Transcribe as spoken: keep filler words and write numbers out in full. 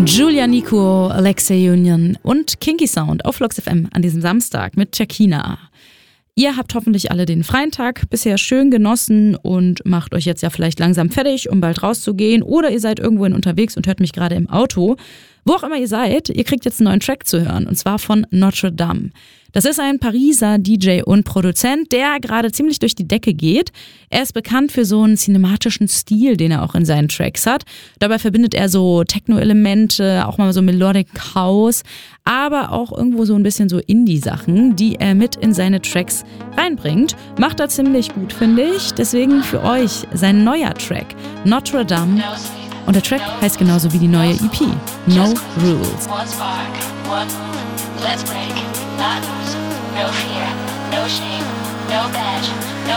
Julia Nico, Alexei Union und Kinky Sound auf Flux F M an diesem Samstag mit Shakina. Ihr habt hoffentlich alle den freien Tag bisher schön genossen und macht euch jetzt ja vielleicht langsam fertig, um bald rauszugehen. Oder ihr seid irgendwohin unterwegs und hört mich gerade im Auto. Wo auch immer ihr seid, ihr kriegt jetzt einen neuen Track zu hören, und zwar von Notre Dame. Das ist ein Pariser D J und Produzent, der gerade ziemlich durch die Decke geht. Er ist bekannt für so einen cinematischen Stil, den er auch in seinen Tracks hat. Dabei verbindet er so Techno-Elemente, auch mal so Melodic House, aber auch irgendwo so ein bisschen so Indie-Sachen, die er mit in seine Tracks reinbringt. Macht er ziemlich gut, finde ich. Deswegen für euch sein neuer Track, Notre Dame. Und der Track heißt genauso wie die neue E P, No Rules. Let's break, not lose, no fear, no shame, no badge, no